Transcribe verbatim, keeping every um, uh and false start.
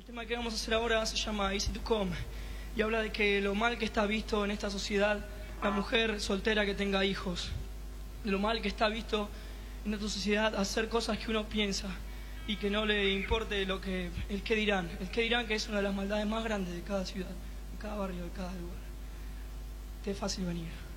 tema que vamos a hacer ahora se llama Easy to Come y habla de que lo mal que está visto en esta sociedad la mujer soltera que tenga hijos, de lo mal que está visto en esta sociedad hacer cosas que uno piensa y que no le importe lo que el qué dirán, el qué dirán, que es una de las maldades más grandes de cada ciudad, de cada barrio, de cada lugar. Te es fácil venir.